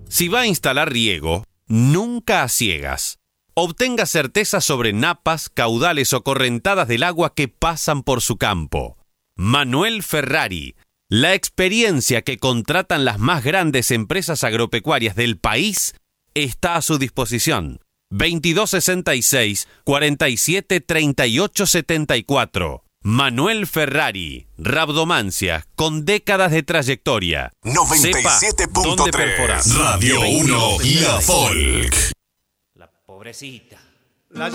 Si va a instalar riego, nunca a ciegas. Obtenga certeza sobre napas, caudales o correntadas del agua que pasan por su campo. Manuel Ferrari, la experiencia que contratan las más grandes empresas agropecuarias del país está a su disposición. 2266 47 38 74. Manuel Ferrari, rabdomancia con décadas de trayectoria. 97.3 Radio 1 y la Folk. La pobrecita.